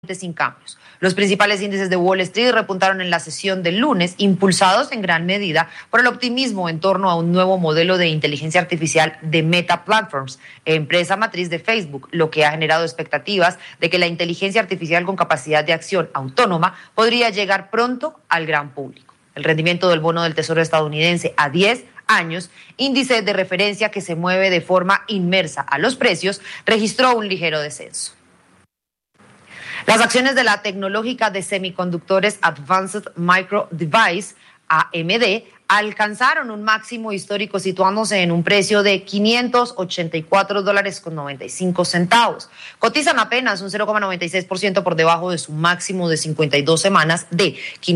sin cambios. Los principales índices de Wall Street repuntaron en la sesión del lunes, impulsados en gran medida por el optimismo en torno a un nuevo modelo de inteligencia artificial de Meta Platforms, empresa matriz de Facebook, lo que ha generado expectativas de que la inteligencia artificial con capacidad de acción autónoma podría llegar pronto al gran público. El rendimiento del bono del Tesoro estadounidense a 10 años, índice de referencia que se mueve de forma inmersa a los precios, registró un ligero descenso. Las acciones de la tecnológica de semiconductores Advanced Micro Device, AMD, alcanzaron un máximo histórico situándose en un precio de $584.95. Cotizan apenas un 0,96% por debajo de su máximo de 52 semanas de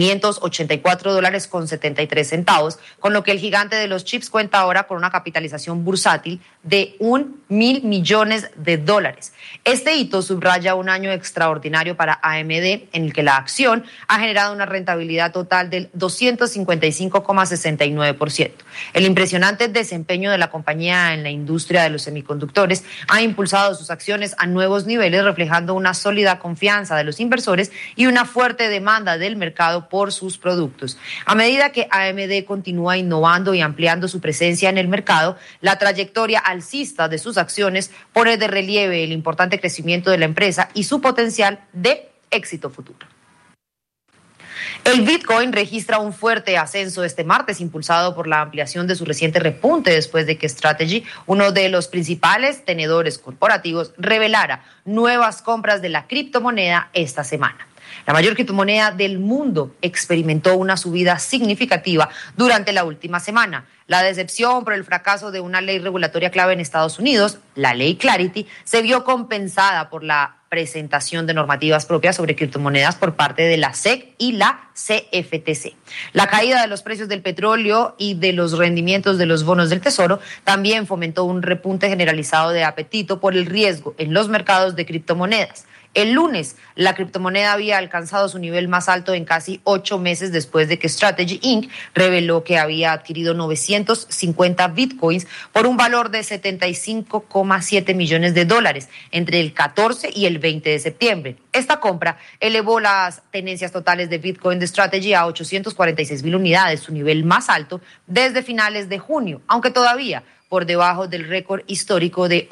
$584.73, con lo que el gigante de los chips cuenta ahora con una capitalización bursátil de $1.000 millones. Este hito subraya un año extraordinario para AMD en el que la acción ha generado una rentabilidad total del 255,69%. El impresionante desempeño de la compañía en la industria de los semiconductores ha impulsado sus acciones a nuevos niveles, reflejando una sólida confianza de los inversores y una fuerte demanda del mercado por sus productos. A medida que AMD continúa innovando y ampliando su presencia en el mercado, la trayectoria alcista de sus acciones pone de relieve el importante crecimiento de la empresa y su potencial de éxito futuro. El Bitcoin registra un fuerte ascenso este martes, impulsado por la ampliación de su reciente repunte después de que Strategy, uno de los principales tenedores corporativos, revelara nuevas compras de la criptomoneda esta semana. La mayor criptomoneda del mundo experimentó una subida significativa durante la última semana. La decepción por el fracaso de una ley regulatoria clave en Estados Unidos, la ley Clarity, se vio compensada por la presentación de normativas propias sobre criptomonedas por parte de la SEC y la CFTC. La caída de los precios del petróleo y de los rendimientos de los bonos del Tesoro también fomentó un repunte generalizado de apetito por el riesgo en los mercados de criptomonedas. El lunes, la criptomoneda había alcanzado su nivel más alto en casi 8 meses después de que Strategy Inc. reveló que había adquirido 950 bitcoins por un valor de $75,7 millones entre el 14 y el 20 de septiembre. Esta compra elevó las tenencias totales de Bitcoin de Strategy a 846,000 unidades, su nivel más alto desde finales de junio, aunque todavía por debajo del récord histórico de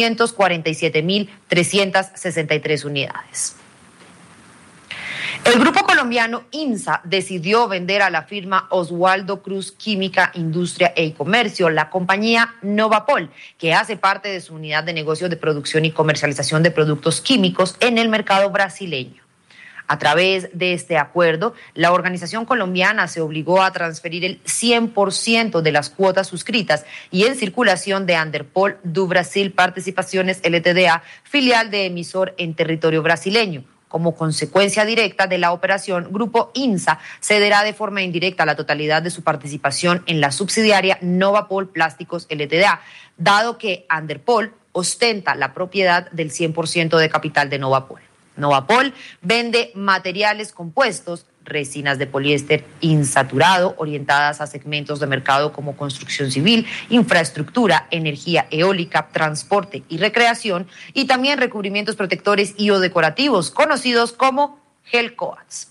847,363 unidades. El grupo colombiano INSA decidió vender a la firma Oswaldo Cruz Química, Industria e Comercio la compañía Novapol, que hace parte de su unidad de negocio de producción y comercialización de productos químicos en el mercado brasileño. A través de este acuerdo, la organización colombiana se obligó a transferir el 100% de las cuotas suscritas y en circulación de Anderpol do Brasil Participaciones LTDA, filial de emisor en territorio brasileño. Como consecuencia directa de la operación, Grupo INSA cederá de forma indirecta la totalidad de su participación en la subsidiaria Novapol Plásticos LTDA, dado que Anderpol ostenta la propiedad del 100% de capital de Novapol. Novapol vende materiales compuestos, resinas de poliéster insaturado orientadas a segmentos de mercado como construcción civil, infraestructura, energía eólica, transporte y recreación, y también recubrimientos protectores y o decorativos conocidos como gel coats.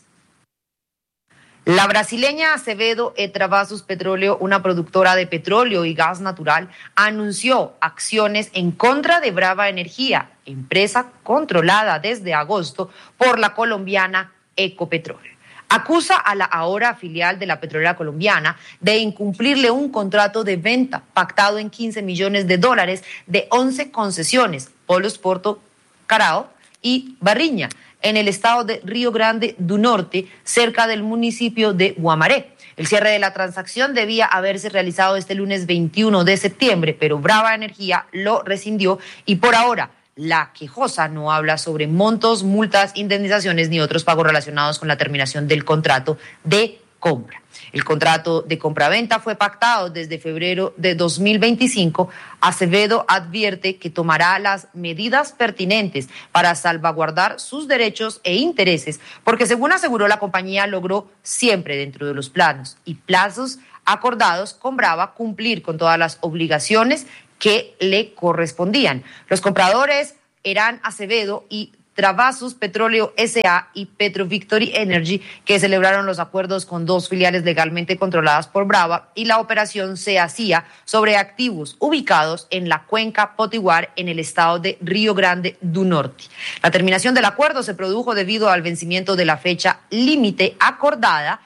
La brasileña Acevedo Travassos Petróleo, una productora de petróleo y gas natural, anunció acciones en contra de Brava Energía, empresa controlada desde agosto por la colombiana Ecopetrol. Acusa a la ahora filial de la petrolera colombiana de incumplirle un contrato de venta pactado en $15 millones de 11 concesiones, Polos Porto Carao y Barriña, en el estado de Río Grande do Norte, cerca del municipio de Guamaré. El cierre de la transacción debía haberse realizado este lunes 21 de septiembre, pero Brava Energía lo rescindió y por ahora la quejosa no habla sobre montos, multas, indemnizaciones ni otros pagos relacionados con la terminación del contrato de compra. El contrato de compraventa fue pactado desde febrero de 2025. Acevedo advierte que tomará las medidas pertinentes para salvaguardar sus derechos e intereses, porque según aseguró la compañía logró siempre dentro de los planos y plazos acordados con Brava cumplir con todas las obligaciones que le correspondían. Los compradores eran Acevedo y Travasus Petróleo S.A. y Petro Victory Energy, que celebraron los acuerdos con dos filiales legalmente controladas por Brava, y la operación se hacía sobre activos ubicados en la cuenca Potiguar en el estado de Río Grande do Norte. La terminación del acuerdo se produjo debido al vencimiento de la fecha límite acordada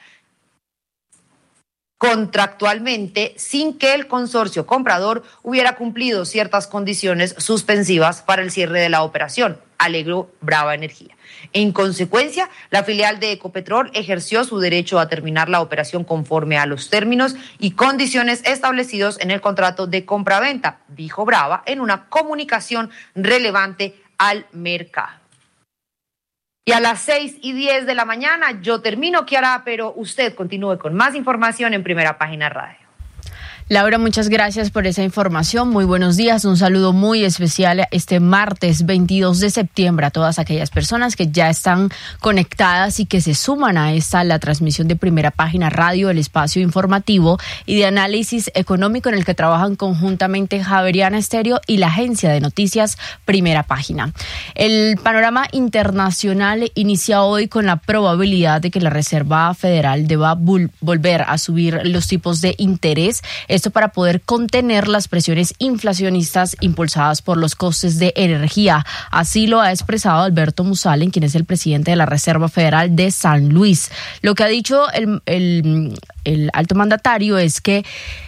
contractualmente sin que el consorcio comprador hubiera cumplido ciertas condiciones suspensivas para el cierre de la operación, alegó Brava Energía. En consecuencia, la filial de Ecopetrol ejerció su derecho a terminar la operación conforme a los términos y condiciones establecidos en el contrato de compraventa, dijo Brava en una comunicación relevante al mercado. Y a las 6:10 de la mañana yo termino, Kiara, pero usted continúe con más información en Primera Página Radio. Laura, muchas gracias por esa información. Muy buenos días. Un saludo muy especial este martes 22 de septiembre a todas aquellas personas que ya están conectadas y que se suman a la transmisión de Primera Página Radio, el espacio informativo y de análisis económico en el que trabajan conjuntamente Javeriana Estéreo y la agencia de noticias Primera Página. El panorama internacional inicia hoy con la probabilidad de que la Reserva Federal deba volver a subir los tipos de interés. Esto para poder contener las presiones inflacionistas impulsadas por los costes de energía. Así lo ha expresado Alberto Musalen, quien es el presidente de la Reserva Federal de San Luis. Lo que ha dicho el alto mandatario es que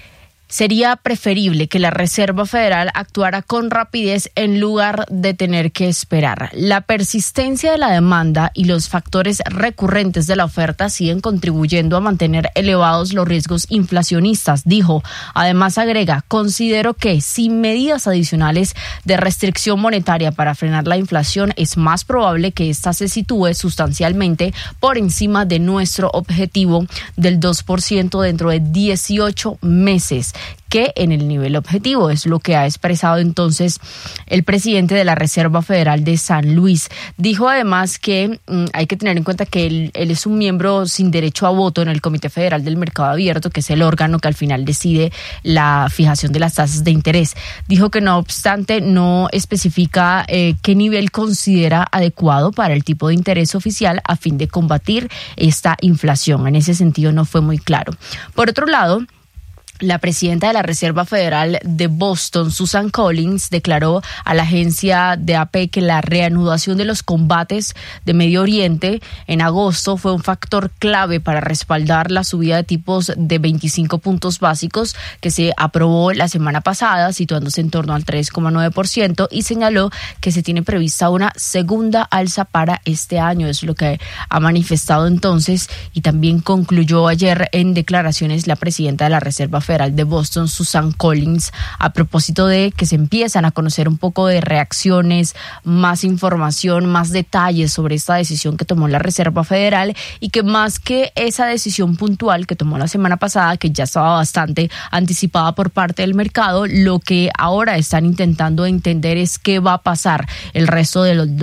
sería preferible que la Reserva Federal actuara con rapidez en lugar de tener que esperar. La persistencia de la demanda y los factores recurrentes de la oferta siguen contribuyendo a mantener elevados los riesgos inflacionistas, dijo. Además, agrega, considero que sin medidas adicionales de restricción monetaria para frenar la inflación, es más probable que ésta se sitúe sustancialmente por encima de nuestro objetivo del 2% dentro de 18 meses. Que en el nivel objetivo, es lo que ha expresado entonces el presidente de la Reserva Federal de San Luis. Dijo además que hay que tener en cuenta que él es un miembro sin derecho a voto en el Comité Federal del Mercado Abierto, que es el órgano que al final decide la fijación de las tasas de interés. Dijo que no obstante no especifica qué nivel considera adecuado para el tipo de interés oficial a fin de combatir esta inflación. En ese sentido no fue muy claro. Por otro lado, la presidenta de la Reserva Federal de Boston, Susan Collins, declaró a la agencia de AP que la reanudación de los combates de Medio Oriente en agosto fue un factor clave para respaldar la subida de tipos de 25 puntos básicos que se aprobó la semana pasada, situándose en torno al 3,9%, y señaló que se tiene prevista una segunda alza para este año. Es lo que ha manifestado entonces, y también concluyó ayer en declaraciones la presidenta de la Reserva Federal de Boston, Susan Collins, a propósito de que se empiezan a conocer un poco de reacciones, más información, más detalles sobre esta decisión que tomó la Reserva Federal, y que más que esa decisión puntual que tomó la semana pasada, que ya estaba bastante anticipada por parte del mercado, lo que ahora están intentando entender es qué va a pasar el resto del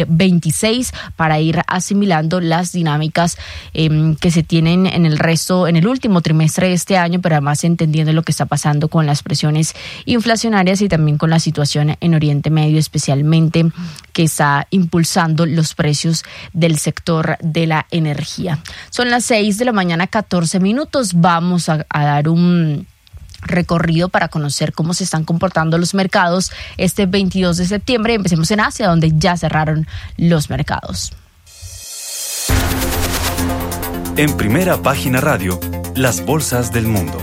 2026 para ir asimilando las dinámicas que se tienen en el último trimestre de este año, pero además entendiendo lo que está pasando con las presiones inflacionarias y también con la situación en Oriente Medio, especialmente, que está impulsando los precios del sector de la energía. Son las 6 de la mañana, 14 minutos. Vamos a dar un recorrido para conocer cómo se están comportando los mercados este 22 de septiembre. Empecemos en Asia, donde ya cerraron los mercados. En Primera Página Radio, las bolsas del mundo.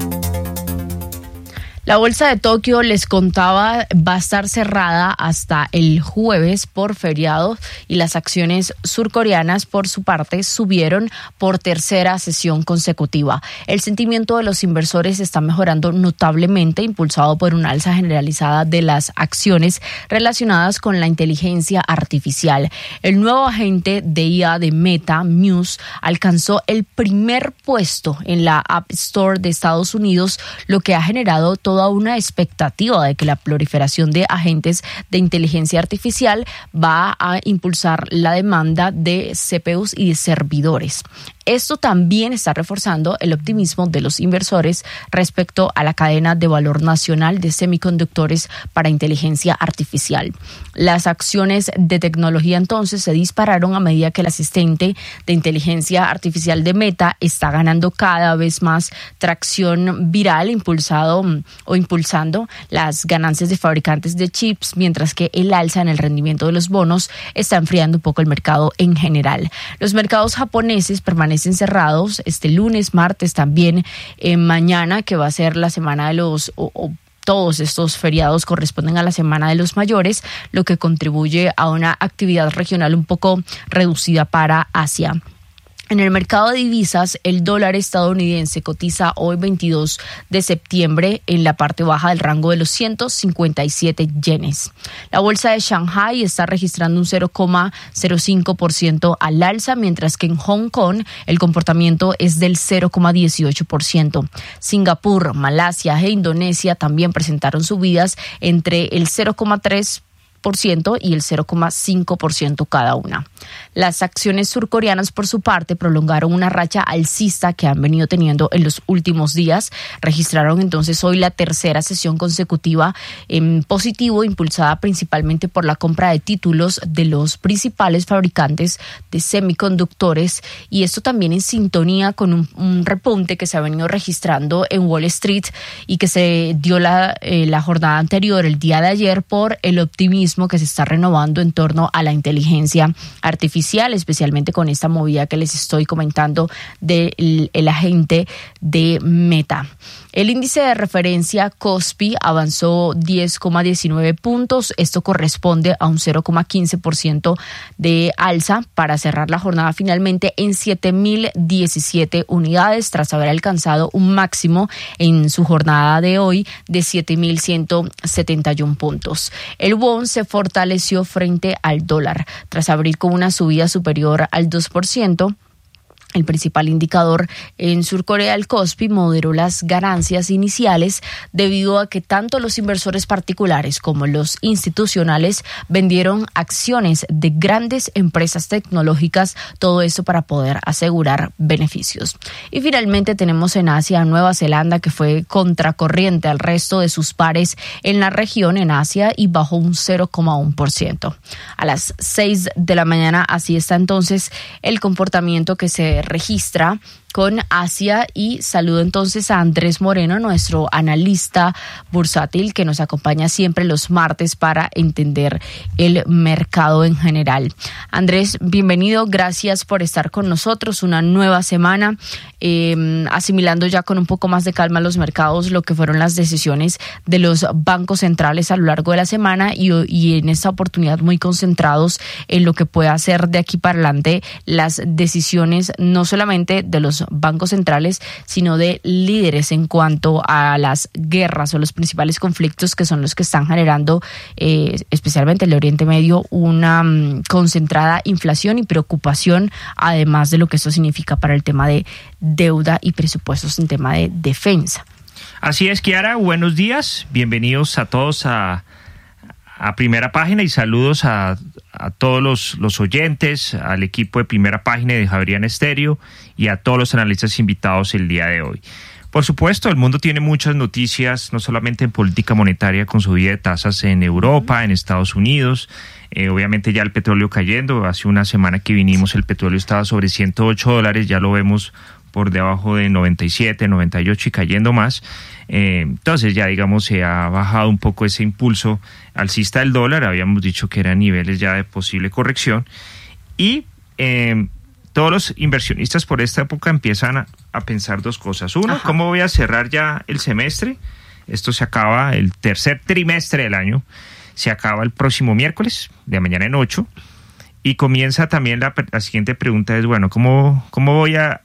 La bolsa de Tokio, les contaba, va a estar cerrada hasta el jueves por feriado, y las acciones surcoreanas, por su parte, subieron por tercera sesión consecutiva. El sentimiento de los inversores está mejorando notablemente, impulsado por una alza generalizada de las acciones relacionadas con la inteligencia artificial. El nuevo agente de IA de Meta, Muse, alcanzó el primer puesto en la App Store de Estados Unidos, lo que ha generado toda una expectativa de que la proliferación de agentes de inteligencia artificial va a impulsar la demanda de CPUs y de servidores. Esto también está reforzando el optimismo de los inversores respecto a la cadena de valor nacional de semiconductores para inteligencia artificial. Las acciones de tecnología entonces se dispararon a medida que el asistente de inteligencia artificial de Meta está ganando cada vez más tracción viral, impulsando las ganancias de fabricantes de chips, mientras que el alza en el rendimiento de los bonos está enfriando un poco el mercado en general. Los mercados japoneses permanecen cerrados este lunes, martes, también mañana, que va a ser la semana de los... Todos estos feriados corresponden a la Semana de los Mayores, lo que contribuye a una actividad regional un poco reducida para Asia. En el mercado de divisas, el dólar estadounidense cotiza hoy 22 de septiembre en la parte baja del rango de los 157 yenes. La bolsa de Shanghai está registrando un 0,05% al alza, mientras que en Hong Kong el comportamiento es del 0,18%. Singapur, Malasia e Indonesia también presentaron subidas entre el 0,3% y el 0,5% cada una. Las acciones surcoreanas, por su parte, prolongaron una racha alcista que han venido teniendo en los últimos días. Registraron entonces hoy la tercera sesión consecutiva en positivo, impulsada principalmente por la compra de títulos de los principales fabricantes de semiconductores, y esto también en sintonía con un repunte que se ha venido registrando en Wall Street y que se dio la jornada anterior, el día de ayer, por el optimismo que se está renovando en torno a la inteligencia artificial, especialmente con esta movida que les estoy comentando del agente de Meta. El índice de referencia KOSPI avanzó 10,19 puntos. Esto corresponde a un 0,15% de alza para cerrar la jornada finalmente en 7.017 unidades, tras haber alcanzado un máximo en su jornada de hoy de 7.171 puntos. El won se fortaleció frente al dólar tras abrir con una subida superior al 2%. El principal indicador en Surcorea, el KOSPI, moderó las ganancias iniciales debido a que tanto los inversores particulares como los institucionales vendieron acciones de grandes empresas tecnológicas, todo esto para poder asegurar beneficios. Y finalmente tenemos en Asia a Nueva Zelanda, que fue contracorriente al resto de sus pares en la región en Asia y bajó un 0,1%. A las 6 de la mañana, así está entonces el comportamiento que se registra con Asia, y saludo entonces a Andrés Moreno, nuestro analista bursátil que nos acompaña siempre los martes para entender el mercado en general. Andrés, bienvenido, gracias por estar con nosotros. Una nueva semana, asimilando ya con un poco más de calma los mercados lo que fueron las decisiones de los bancos centrales a lo largo de la semana, y en esta oportunidad muy concentrados en lo que pueda hacer de aquí para adelante las decisiones no solamente de los bancos centrales, sino de líderes en cuanto a las guerras o los principales conflictos que son los que están generando, especialmente en el Oriente Medio, una concentrada inflación y preocupación, además de lo que esto significa para el tema de deuda y presupuestos en tema de defensa. Así es, Kiara, buenos días, bienvenidos a todos a Primera Página, y saludos a todos los oyentes, al equipo de Primera Página de Javeriana Estéreo y a todos los analistas invitados el día de hoy. Por supuesto, el mundo tiene muchas noticias, no solamente en política monetaria con subida de tasas en Europa, en Estados Unidos, obviamente ya el petróleo cayendo. Hace una semana que vinimos el petróleo estaba sobre $108, ya lo vemos por debajo de 97, 98 y cayendo más. Entonces ya digamos se ha bajado un poco ese impulso alcista del dólar. Habíamos dicho que eran niveles ya de posible corrección, y todos los inversionistas por esta época empiezan a pensar dos cosas. Uno, ¿cómo voy a cerrar ya el semestre? Esto se acaba, el tercer trimestre del año se acaba el próximo miércoles, de mañana en 8, y comienza también la siguiente pregunta es, bueno, ¿cómo voy a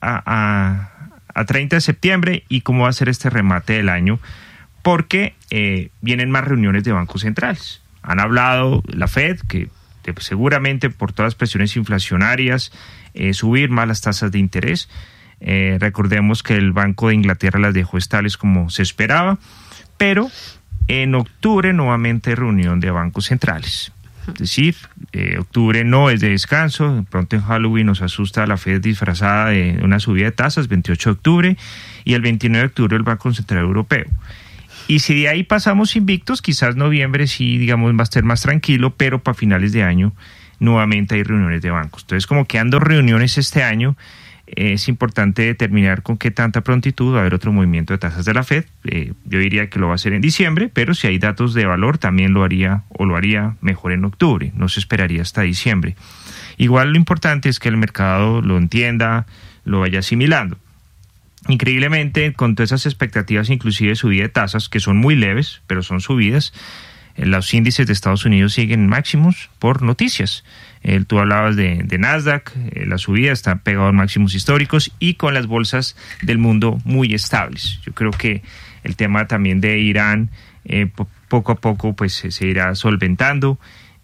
30 de septiembre y cómo va a ser este remate del año? Porque vienen más reuniones de bancos centrales. Han hablado la Fed que seguramente por todas las presiones inflacionarias subir más las tasas de interés. Recordemos que el Banco de Inglaterra las dejó estables como se esperaba, pero en octubre nuevamente reunión de bancos centrales. Es decir, octubre no es de descanso. De pronto en Halloween nos asusta la Fed disfrazada de una subida de tasas, 28 de octubre, y el 29 de octubre el Banco Central Europeo. Y si de ahí pasamos invictos, quizás noviembre sí, digamos, va a ser más tranquilo, pero para finales de año nuevamente hay reuniones de bancos. Entonces, como quedan 2 reuniones este año, es importante determinar con qué tanta prontitud va a haber otro movimiento de tasas de la Fed. Yo diría que lo va a hacer en diciembre, pero si hay datos de valor también lo haría mejor en octubre. No se esperaría hasta diciembre. Igual lo importante es que el mercado lo entienda, lo vaya asimilando. Increíblemente, con todas esas expectativas, inclusive de subida de tasas, que son muy leves, pero son subidas, los índices de Estados Unidos siguen máximos por noticias. Tú hablabas de Nasdaq, la subida está pegado a máximos históricos y con las bolsas del mundo muy estables. Yo creo que el tema también de Irán poco a poco pues se irá solventando.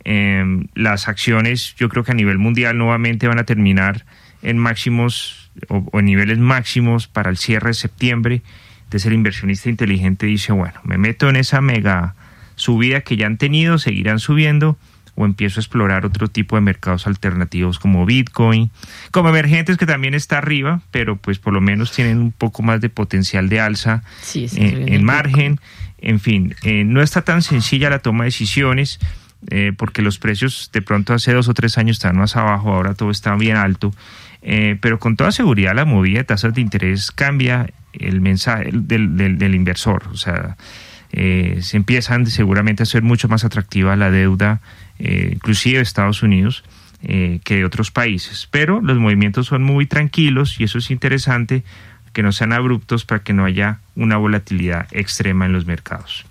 Las acciones, yo creo que a nivel mundial nuevamente van a terminar en máximos o niveles máximos para el cierre de septiembre. Entonces el inversionista inteligente dice, bueno, me meto en esa mega subida que ya han tenido, seguirán subiendo, o empiezo a explorar otro tipo de mercados alternativos como Bitcoin, como emergentes que también está arriba, pero pues por lo menos tienen un poco más de potencial de alza en margen. En fin, no está tan sencilla la toma de decisiones, porque los precios de pronto hace 2 o 3 años estaban más abajo, ahora todo está bien alto. Pero con toda seguridad la movida de tasas de interés cambia el mensaje del inversor. O sea, se empiezan seguramente a ser mucho más atractiva la deuda, inclusive de Estados Unidos, que de otros países. Pero los movimientos son muy tranquilos y eso es interesante, que no sean abruptos para que no haya una volatilidad extrema en los mercados.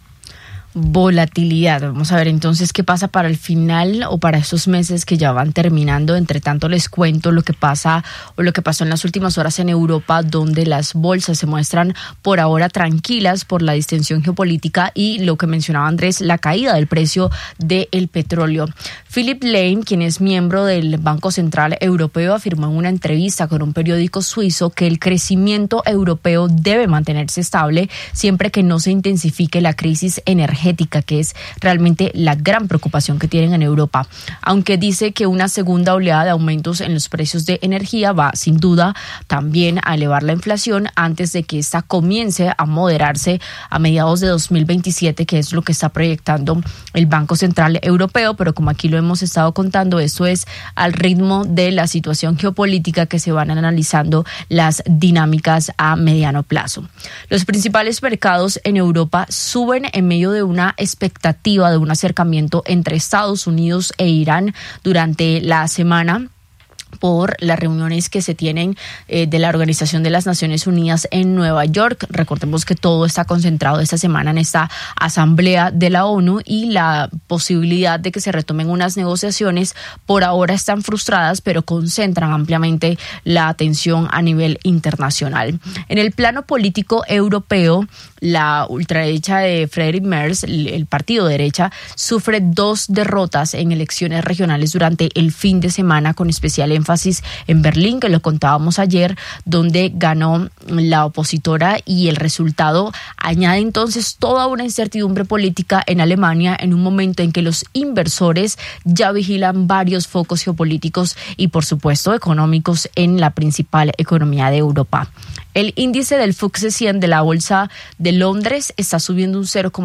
Volatilidad. Vamos a ver entonces qué pasa para el final o para estos meses que ya van terminando. Entre tanto les cuento lo que pasa o lo que pasó en las últimas horas en Europa, donde las bolsas se muestran por ahora tranquilas por la distensión geopolítica y lo que mencionaba Andrés, la caída del precio del petróleo. Philip Lane, quien es miembro del Banco Central Europeo, afirmó en una entrevista con un periódico suizo que el crecimiento europeo debe mantenerse estable siempre que no se intensifique la crisis energética, que es realmente la gran preocupación que tienen en Europa. Aunque dice que una segunda oleada de aumentos en los precios de energía va sin duda también a elevar la inflación antes de que esta comience a moderarse a mediados de 2027, que es lo que está proyectando el Banco Central Europeo. Pero como aquí lo hemos estado contando, esto es al ritmo de la situación geopolítica que se van analizando las dinámicas a mediano plazo. Los principales mercados en Europa suben en medio de una expectativa de un acercamiento entre Estados Unidos e Irán durante la semana por las reuniones que se tienen de la Organización de las Naciones Unidas en Nueva York. Recordemos que todo está concentrado esta semana en esta asamblea de la ONU y la posibilidad de que se retomen unas negociaciones por ahora están frustradas, pero concentran ampliamente la atención a nivel internacional. En el plano político europeo, la ultraderecha de Friedrich Merz, el partido de derecha, sufre 2 derrotas en elecciones regionales durante el fin de semana, con especial énfasis en Berlín, que lo contábamos ayer, donde ganó la opositora, y el resultado añade entonces toda una incertidumbre política en Alemania en un momento en que los inversores ya vigilan varios focos geopolíticos y por supuesto económicos en la principal economía de Europa. El índice del FTSE 100 de la Bolsa de Londres está subiendo un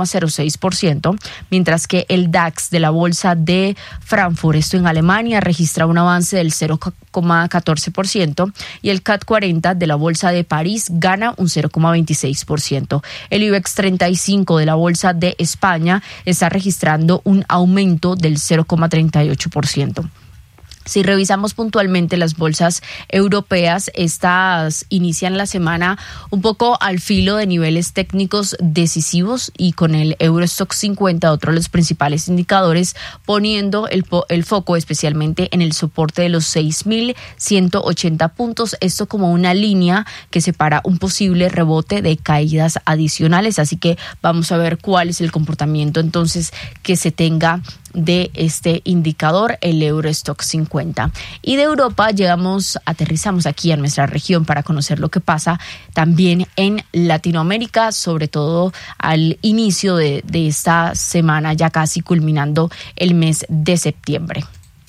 0,06%, mientras que el DAX de la Bolsa de Frankfurt, esto en Alemania, registra un avance del 0,14% y el CAC 40 de la Bolsa de París gana un 0,26%. El IBEX 35 de la Bolsa de España está registrando un aumento del 0,38%. Si revisamos puntualmente las bolsas europeas, estas inician la semana un poco al filo de niveles técnicos decisivos y con el Eurostoxx 50, otro de los principales indicadores, poniendo el foco especialmente en el soporte de los 6.180 puntos, esto como una línea que separa un posible rebote de caídas adicionales. Así que vamos a ver cuál es el comportamiento entonces que se tenga de este indicador, el Eurostoxx 50. Y de Europa aterrizamos aquí a nuestra región para conocer lo que pasa también en Latinoamérica, sobre todo al inicio de esta semana, ya casi culminando el mes de septiembre.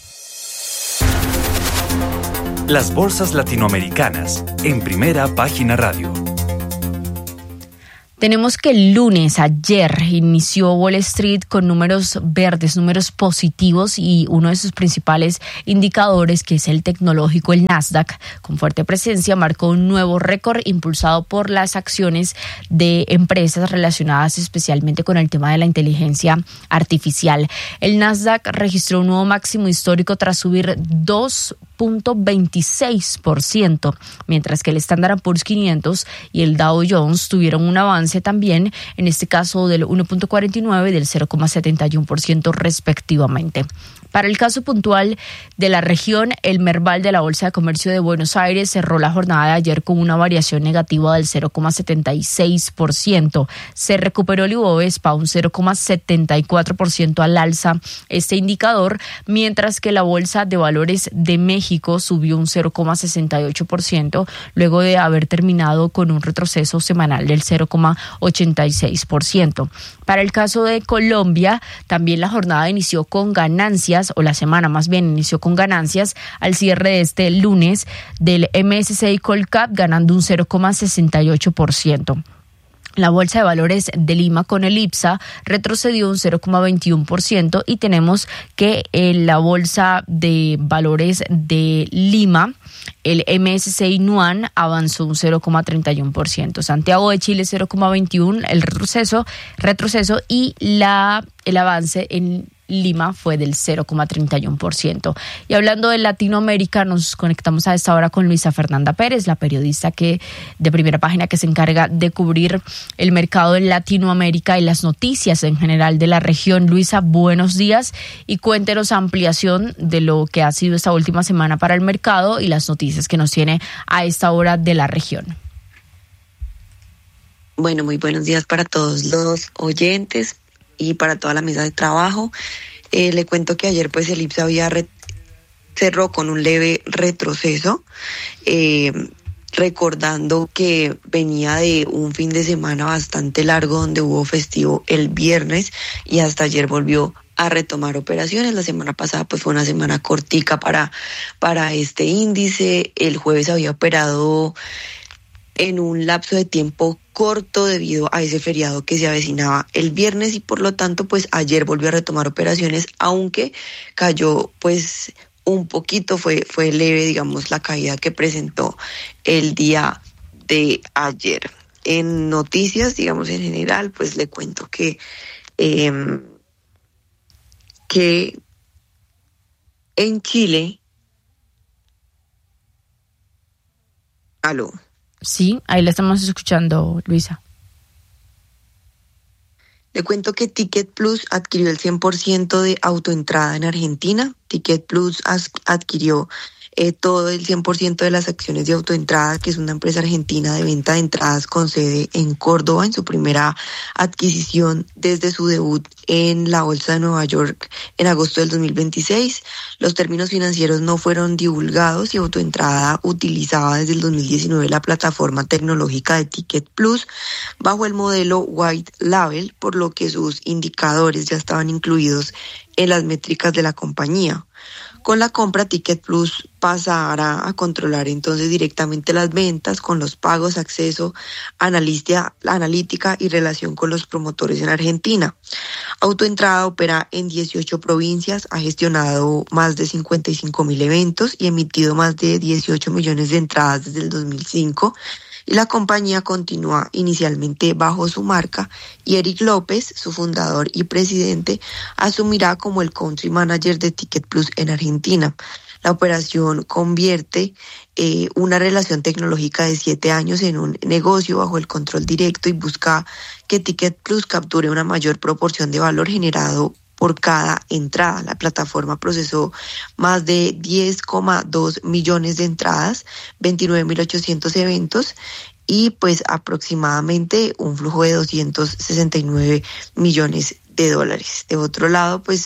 Las bolsas latinoamericanas en Primera Página Radio. Tenemos que el lunes, ayer, inició Wall Street con números verdes, números positivos, y uno de sus principales indicadores, que es el tecnológico, el Nasdaq, con fuerte presencia, marcó un nuevo récord impulsado por las acciones de empresas relacionadas especialmente con el tema de la inteligencia artificial. El Nasdaq registró un nuevo máximo histórico tras subir 2.26%, mientras que el Standard & Poor's 500 y el Dow Jones tuvieron un avance también, en este caso del 1.49% y del 0.71% respectivamente. Para el caso puntual de la región, el Merval de la Bolsa de Comercio de Buenos Aires cerró la jornada de ayer con una variación negativa del 0.76%. Se recuperó el Ibovespa un 0.74% al alza este indicador, mientras que la Bolsa de Valores de México subió un 0.68%, luego de haber terminado con un retroceso semanal del 0.86%. Para el caso de Colombia, también la jornada inició con ganancias, o la semana más bien inició con ganancias al cierre de este lunes del MSCI Colcap, ganando un 0.68%. La Bolsa de Valores de Lima con el IPSA retrocedió un 0.21%, y tenemos que la Bolsa de Valores de Lima, el MSCI NUAN, avanzó un 0.31%. Santiago de Chile 0.21%, el retroceso, y el avance en Lima fue del 0.31%. Y hablando de Latinoamérica, nos conectamos a esta hora con Luisa Fernanda Pérez, la periodista de Primera Página que se encarga de cubrir el mercado en Latinoamérica y las noticias en general de la región. Luisa, buenos días, y cuéntenos ampliación de lo que ha sido esta última semana para el mercado y las noticias que nos tiene a esta hora de la región. Bueno, muy buenos días para todos los oyentes y para toda la mesa de trabajo. Le cuento que ayer pues el IPSA cerró con un leve retroceso, recordando que venía de un fin de semana bastante largo donde hubo festivo el viernes y hasta ayer volvió a retomar operaciones. La semana pasada pues fue una semana cortica para este índice. El jueves había operado en un lapso de tiempo corto debido a ese feriado que se avecinaba el viernes, y por lo tanto pues ayer volvió a retomar operaciones, aunque cayó pues un poquito, fue leve, digamos, la caída que presentó el día de ayer. En noticias, digamos, en general, pues le cuento que en Chile... ¿Aló? Sí, ahí la estamos escuchando, Luisa. Le cuento que Ticket Plus adquirió el 100% de autoentrada en Argentina. Ticket Plus adquirió todo el 100% de las acciones de Autoentrada, que es una empresa argentina de venta de entradas con sede en Córdoba, en su primera adquisición desde su debut en la Bolsa de Nueva York en agosto del 2026. Los términos financieros no fueron divulgados y Autoentrada utilizaba desde el 2019 la plataforma tecnológica de Ticket Plus bajo el modelo White Label, por lo que sus indicadores ya estaban incluidos en las métricas de la compañía. Con la compra, Ticket Plus pasará a controlar entonces directamente las ventas, con los pagos, acceso, analítica y relación con los promotores en Argentina. Autoentrada opera en 18 provincias, ha gestionado más de 55.000 eventos y emitido más de 18 millones de entradas desde el 2005. Y la compañía continúa inicialmente bajo su marca, y Eric López, su fundador y presidente, asumirá como el country manager de Ticket Plus en Argentina. La operación convierte una relación tecnológica de 7 años en un negocio bajo el control directo y busca que Ticket Plus capture una mayor proporción de valor generado por cada entrada. La plataforma procesó más de 10,2 millones de entradas, 29.800 eventos y pues aproximadamente un flujo de 269 millones de dólares. De otro lado, pues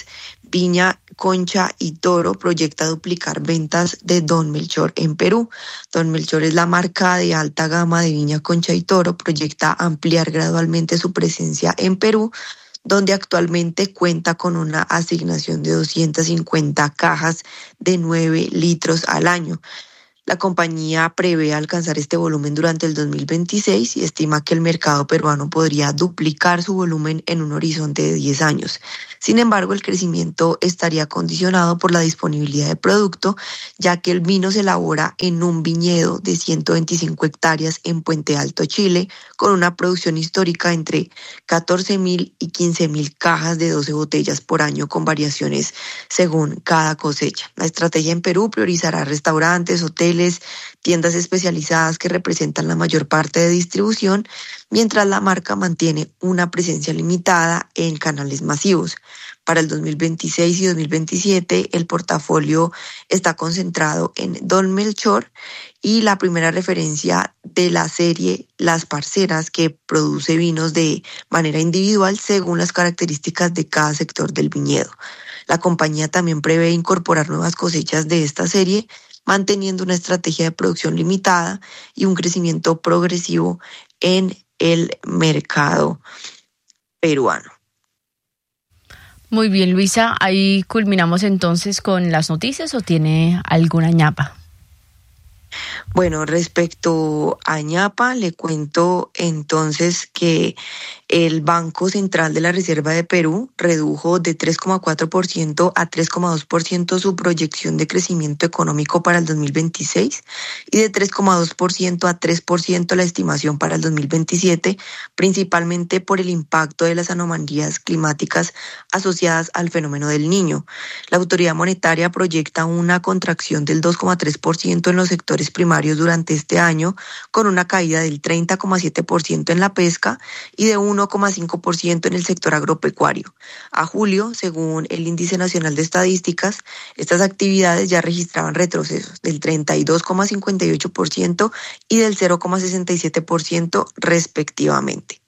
Viña, Concha y Toro proyecta duplicar ventas de Don Melchor en Perú. Don Melchor es la marca de alta gama de Viña, Concha y Toro. Proyecta ampliar gradualmente su presencia en Perú, donde actualmente cuenta con una asignación de 250 cajas de 9 litros al año. La compañía prevé alcanzar este volumen durante el 2026 y estima que el mercado peruano podría duplicar su volumen en un horizonte de 10 años. Sin embargo, el crecimiento estaría condicionado por la disponibilidad de producto, ya que el vino se elabora en un viñedo de 125 hectáreas en Puente Alto, Chile, con una producción histórica entre 14.000 y 15.000 cajas de 12 botellas por año, con variaciones según cada cosecha. La estrategia en Perú priorizará restaurantes, hoteles, tiendas especializadas que representan la mayor parte de distribución, mientras la marca mantiene una presencia limitada en canales masivos. Para el 2026 y 2027, el portafolio está concentrado en Don Melchor y la primera referencia de la serie Las Parceras, que produce vinos de manera individual según las características de cada sector del viñedo. La compañía también prevé incorporar nuevas cosechas de esta serie, manteniendo una estrategia de producción limitada y un crecimiento progresivo en el mercado peruano. Muy bien, Luisa, ahí culminamos entonces con las noticias, ¿o tiene alguna ñapa? Bueno, respecto a ñapa, le cuento entonces que el Banco Central de la Reserva de Perú redujo de 3,4% a 3,2% su proyección de crecimiento económico para el 2026 y de 3,2% a 3% la estimación para el 2027, principalmente por el impacto de las anomalías climáticas asociadas al fenómeno del Niño. La autoridad monetaria proyecta una contracción del 2,3% en los sectores primarios durante este año, con una caída del 30,7% en la pesca y de 1,5% en el sector agropecuario. A julio, según el Índice Nacional de Estadísticas, estas actividades ya registraban retrocesos del 32,58% y del 0,67% respectivamente.